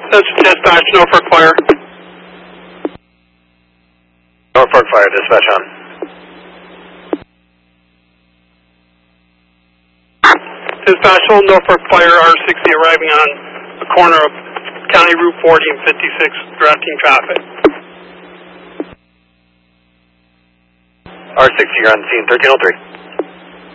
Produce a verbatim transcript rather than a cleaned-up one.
That's dispatch, Norfolk Fire. Norfolk Fire, dispatch on. Dispatch, hold Norfolk Fire R sixty arriving on the corner of County Route forty and fifty-six, directing traffic. R sixty, you're on scene, thirteen oh three.